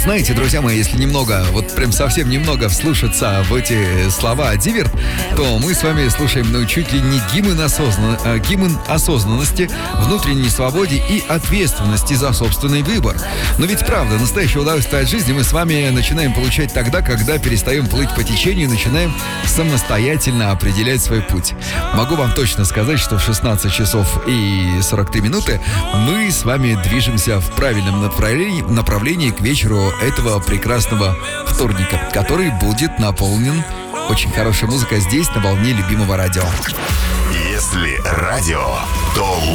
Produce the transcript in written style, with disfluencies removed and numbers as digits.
Знаете, друзья мои, если немного, вот прям совсем немного вслушаться в эти слова «диверт», то мы с вами слушаем, ну, чуть ли не гимн осознанности, внутренней свободе и ответственности за собственный выбор. Но ведь правда, настоящее удовольствие от жизни мы с вами начинаем получать тогда, когда перестаем плыть по течению и начинаем самостоятельно определять свой путь. Могу вам точно сказать, что в 16 часов и 43 минуты мы с вами движемся в правильном направлении к вечеру этого прекрасного вторника, который будет наполнен очень хорошей музыкой здесь, на волне любимого радио. Если радио, то